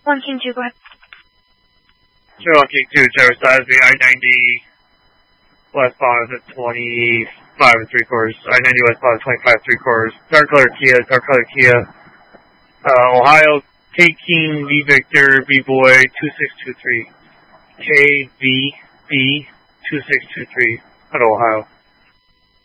1 King 2, go ahead. Sure, 1 King 2, Trevor Stasby, I-90 westbound is at 25 and 3/4. I-90 westbound is 25 3/4. Dark color Kia. Ohio, K King, V Victor, B Boy, 2623. KB, B, 2623 out of Ohio.